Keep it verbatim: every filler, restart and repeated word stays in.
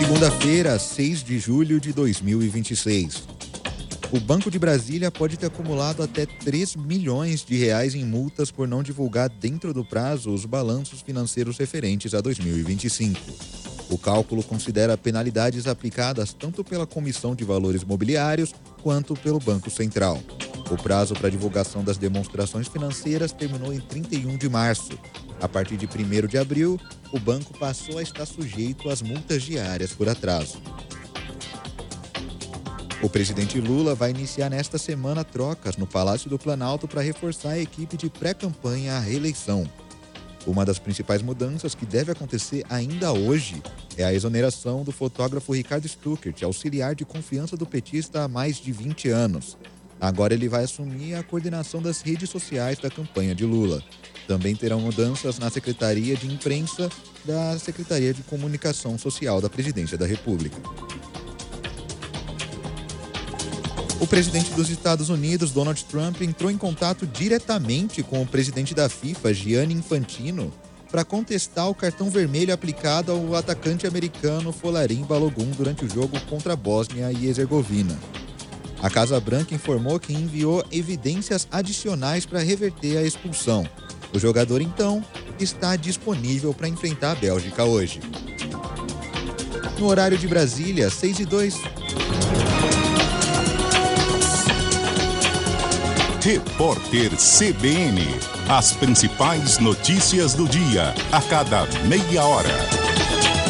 Segunda-feira, seis de julho de dois mil e vinte e seis. O Banco de Brasília pode ter acumulado até três milhões de reais em multas por não divulgar dentro do prazo os balanços financeiros referentes a dois mil e vinte e cinco. O cálculo considera penalidades aplicadas tanto pela Comissão de Valores Mobiliários quanto pelo Banco Central. O prazo para divulgação das demonstrações financeiras terminou em trinta e um de março. A partir de primeiro de abril, o banco passou a estar sujeito às multas diárias por atraso. O presidente Lula vai iniciar nesta semana trocas no Palácio do Planalto para reforçar a equipe de pré-campanha à reeleição. Uma das principais mudanças que deve acontecer ainda hoje é a exoneração do fotógrafo Ricardo Stuckert, auxiliar de confiança do petista há mais de vinte anos. Agora ele vai assumir a coordenação das redes sociais da campanha de Lula. Também terão mudanças na Secretaria de Imprensa da Secretaria de Comunicação Social da Presidência da República. O presidente dos Estados Unidos, Donald Trump, entrou em contato diretamente com o presidente da FIFA, Gianni Infantino, para contestar o cartão vermelho aplicado ao atacante americano Folarin Balogun durante o jogo contra a Bósnia e Herzegovina. A Casa Branca informou que enviou evidências adicionais para reverter a expulsão. O jogador, então, está disponível para enfrentar a Bélgica hoje. No horário de Brasília, seis e dois. Repórter C B N. As principais notícias do dia, a cada meia hora.